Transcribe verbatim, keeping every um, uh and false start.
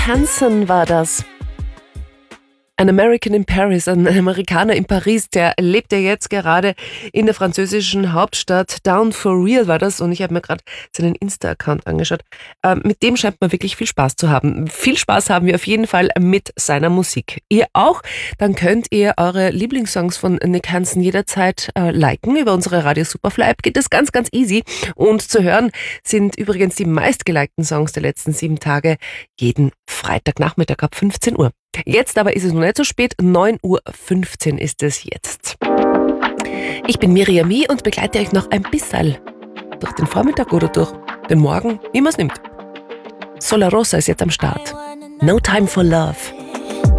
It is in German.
Hansen war das. Ein American in Paris, ein Amerikaner in Paris, der lebt ja jetzt gerade in der französischen Hauptstadt. Down for Real war das und ich habe mir gerade seinen Insta-Account angeschaut. Ähm, mit dem scheint man wirklich viel Spaß zu haben. Viel Spaß haben wir auf jeden Fall mit seiner Musik. Ihr auch? Dann könnt ihr eure Lieblingssongs von Nick Hansen jederzeit äh, liken. Über unsere Radio Superfly App geht das ganz, ganz easy. Und zu hören sind übrigens die meistgelikten Songs der letzten sieben Tage jeden Freitagnachmittag ab fünfzehn Uhr. Jetzt aber ist es noch nicht so spät, neun Uhr fünfzehn ist es jetzt. Ich bin Miriam Mie und begleite euch noch ein bisschen durch den Vormittag oder durch den Morgen, wie man es nimmt. Solar Rosa ist jetzt am Start. No Time for Love.